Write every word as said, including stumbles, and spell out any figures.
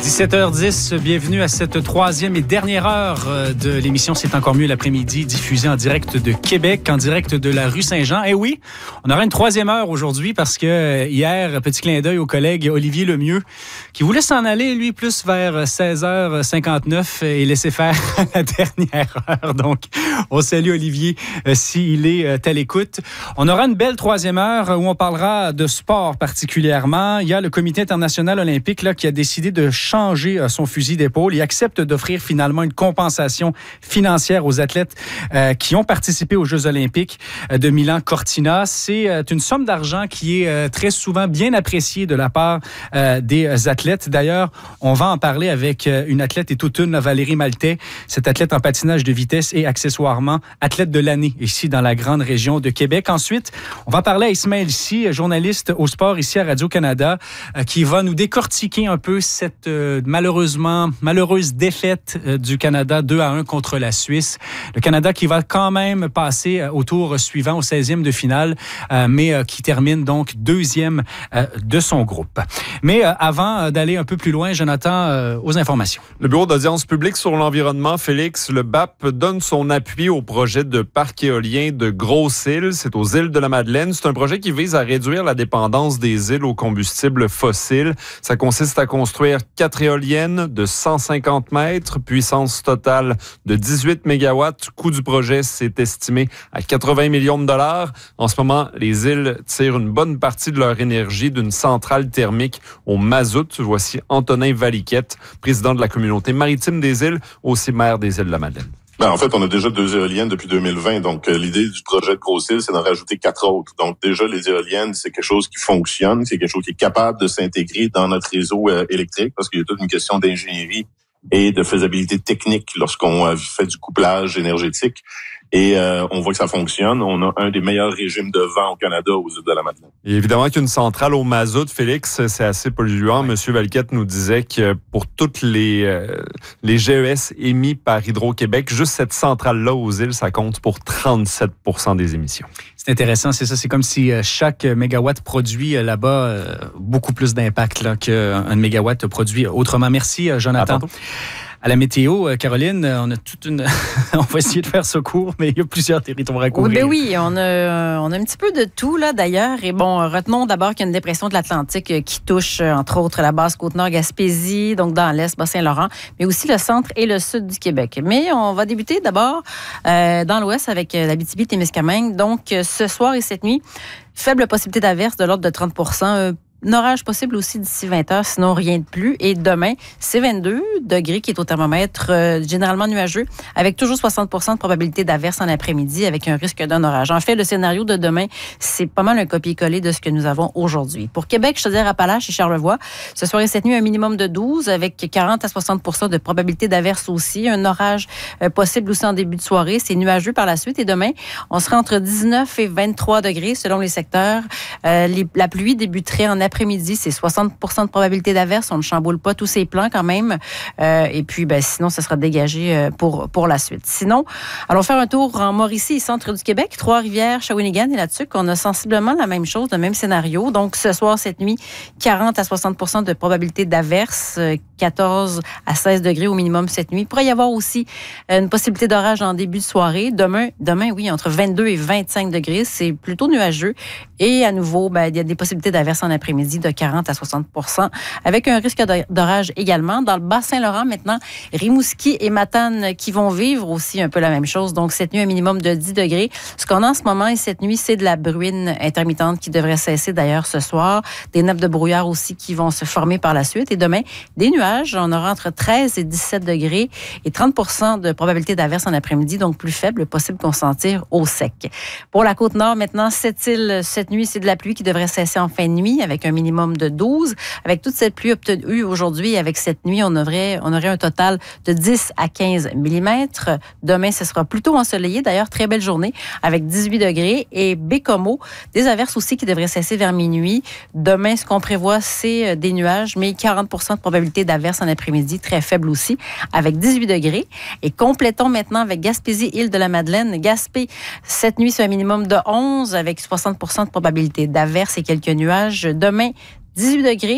dix-sept heures dix, bienvenue à cette troisième et dernière heure de l'émission C'est encore mieux l'après-midi, diffusée en direct de Québec, en direct de la rue Saint-Jean. Et oui, on aura une troisième heure aujourd'hui parce que hier, petit clin d'œil au collègue Olivier Lemieux, qui voulait s'en aller, lui, plus vers seize heures cinquante-neuf et laisser faire la dernière heure. Donc, on salue Olivier euh, s'il est à l'écoute. On aura une belle troisième heure où on parlera de sport particulièrement. Il y a le Comité international olympique là, qui a décidé de changer son fusil d'épaule. Il accepte d'offrir finalement une compensation financière aux athlètes euh, qui ont participé aux Jeux olympiques de Milan-Cortina. C'est euh, une somme d'argent qui est euh, très souvent bien appréciée de la part euh, des athlètes. D'ailleurs, on va en parler avec euh, une athlète et toute une, Valérie Maltais, cette athlète en patinage de vitesse et accessoirement athlète de l'année ici dans la grande région de Québec. Ensuite, on va parler à Ismaël Sy, journaliste au sport ici à Radio-Canada, euh, qui va nous décortiquer un peu cette euh, malheureusement, malheureuse défaite euh, du Canada deux à un contre la Suisse. Le Canada qui va quand même passer euh, au tour suivant, au seizième de finale, euh, mais euh, qui termine donc deuxième euh, de son groupe. Mais euh, avant euh, d'aller un peu plus loin, Jonathan, euh, aux informations. Le Bureau d'audience publique sur l'environnement, Félix, le B A P donne son appui au projet de parc éolien de Grosse-Île. C'est aux îles de la Madeleine. C'est un projet qui vise à réduire la dépendance des îles aux combustibles fossiles. Ça consiste à construire quatre éoliennes de cent cinquante mètres, puissance totale de dix-huit mégawatts. Coût du projet, c'est estimé à quatre-vingts millions de dollars. En ce moment, les îles tirent une bonne partie de leur énergie d'une centrale thermique au mazout. Voici Antonin Valiquette, président de la communauté maritime des îles, aussi maire des îles de la Madeleine. Ben, en fait, on a déjà deux éoliennes depuis deux mille vingt. Donc, euh, l'idée du projet de Grosse-Île, c'est d'en rajouter quatre autres. Donc, déjà, les éoliennes, c'est quelque chose qui fonctionne. C'est quelque chose qui est capable de s'intégrer dans notre réseau euh, électrique parce qu'il y a toute une question d'ingénierie et de faisabilité technique lorsqu'on euh, fait du couplage énergétique. Et euh, on voit que ça fonctionne. On a un des meilleurs régimes de vent au Canada aux îles de la Madeleine. Et évidemment qu'une centrale au mazout, Félix, c'est assez polluant. Ouais. Monsieur Valiquette nous disait que pour toutes les euh, les G E S émis par Hydro-Québec, juste cette centrale-là aux îles, ça compte pour trente-sept pour cent des émissions. C'est intéressant, c'est ça. C'est comme si chaque mégawatt produit là-bas euh, beaucoup plus d'impact là, qu'un mégawatt produit autrement. Merci, Jonathan. À la météo, Caroline, on a toute une... on va essayer de faire ce cours, mais il y a plusieurs territoires à couvrir. Oui, ben oui, on a, on a un petit peu de tout, là, d'ailleurs. Et bon, retenons d'abord qu'il y a une dépression de l'Atlantique qui touche, entre autres, la basse Côte-Nord, Gaspésie, donc dans l'Est, Bas-Saint-Laurent, mais aussi le centre et le sud du Québec. Mais on va débuter d'abord euh, dans l'Ouest avec l'Abitibi-Témiscamingue. Donc, ce soir et cette nuit, faible possibilité d'averse de l'ordre de trente pour cent. Euh, Un orage possible aussi d'ici vingt heures, sinon rien de plus. Et demain, c'est vingt-deux degrés qui est au thermomètre, euh, généralement nuageux, avec toujours soixante pour cent de probabilité d'averse en après-midi, avec un risque d'un orage. En fait, le scénario de demain, c'est pas mal un copier-coller de ce que nous avons aujourd'hui. Pour Québec, Chaudière-Appalaches et Charlevoix, ce soir et cette nuit, un minimum de douze, avec quarante à soixante pour cent de probabilité d'averse aussi. Un orage euh, possible aussi en début de soirée. C'est nuageux par la suite. Et demain, on sera entre dix-neuf et vingt-trois degrés selon les secteurs. Euh, les, la pluie débuterait en après-midi, c'est soixante pour cent de probabilité d'averse. On ne chamboule pas tous ces plans quand même. Euh, et puis, ben, sinon, ça sera dégagé pour, pour la suite. Sinon, allons faire un tour en Mauricie, centre du Québec, Trois-Rivières, Shawinigan et là-dessus, qu'on a sensiblement la même chose, le même scénario. Donc, ce soir, cette nuit, quarante à soixante pour cent de probabilité d'averse, quatorze à seize degrés au minimum cette nuit. Il pourrait y avoir aussi une possibilité d'orage en début de soirée. Demain, demain, oui, entre vingt-deux et vingt-cinq degrés, c'est plutôt nuageux. Et à nouveau, ben, il y a des possibilités d'averse en après-midi de quarante à soixante pour cent, avec un risque d'orage également. Dans le Bas-Saint-Laurent, maintenant, Rimouski et Matane qui vont vivre aussi un peu la même chose. Donc, cette nuit, un minimum de dix degrés. Ce qu'on a en ce moment, et cette nuit, c'est de la bruine intermittente qui devrait cesser d'ailleurs ce soir. Des nappes de brouillard aussi qui vont se former par la suite. Et demain, des nuages. On aura entre treize et dix-sept degrés et trente pour cent de probabilité d'averse en après-midi, donc plus faible, possible qu'on s'en tire au sec. Pour la Côte-Nord, maintenant, cette île, cette nuit, c'est de la pluie qui devrait cesser en fin de nuit avec un minimum de douze. Avec toute cette pluie obtenue aujourd'hui, avec cette nuit, on aurait, on aurait un total de dix à quinze millimètres. Demain, ce sera plutôt ensoleillé. D'ailleurs, très belle journée avec dix-huit degrés. Et Bécomo, des averses aussi qui devraient cesser vers minuit. Demain, ce qu'on prévoit, c'est des nuages, mais quarante pour cent de probabilité d'averse en après-midi, très faible aussi, avec dix-huit degrés. Et complétons maintenant avec Gaspésie, île de la Madeleine. Gaspé, cette nuit, c'est un minimum de onze, avec soixante pour cent de probabilité d'averse et quelques nuages. Demain, dix-huit degrés.